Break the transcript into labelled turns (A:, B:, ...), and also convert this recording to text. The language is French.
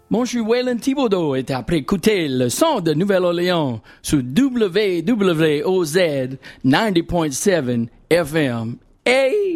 A: Mon je suis Waylon Thibodeau et après écouter le son de Nouvelle-Orléans sur WWOZ 90.7 FM. Hey!